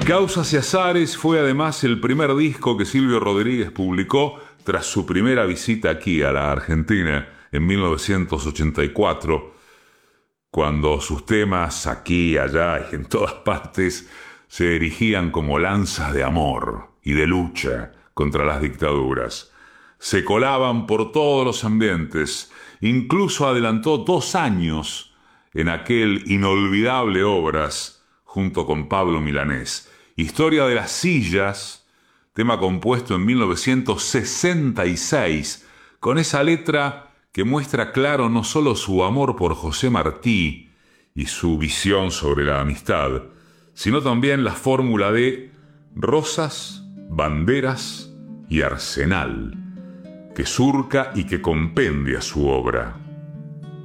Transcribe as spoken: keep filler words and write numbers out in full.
Causas y Azares fue además el primer disco que Silvio Rodríguez publicó tras su primera visita aquí a la Argentina en mil novecientos ochenta y cuatro, cuando sus temas aquí, allá y en todas partes se erigían como lanzas de amor y de lucha contra las dictaduras. Se colaban por todos los ambientes, incluso adelantó dos años en aquel inolvidable Obras junto con Pablo Milanés. Historia de las sillas, tema compuesto en mil novecientos sesenta y seis, con esa letra que muestra claro no solo su amor por José Martí y su visión sobre la amistad, sino también la fórmula de rosas, banderas y arsenal, que surca y que compendia su obra.